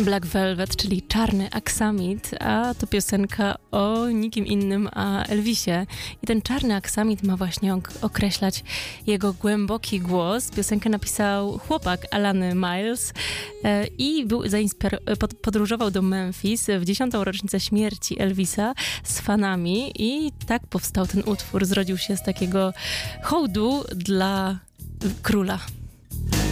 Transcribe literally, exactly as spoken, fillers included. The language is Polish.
Black Velvet, czyli Czarny Aksamit, a to piosenka o nikim innym, a Elvisie. I ten czarny aksamit ma właśnie ok- określać jego głęboki głos. Piosenkę napisał chłopak Alany Miles e, i był zainspir- pod- podróżował do Memphis w dziesiątą rocznicę śmierci Elvisa z fanami i tak powstał ten utwór. Zrodził się z takiego hołdu dla króla.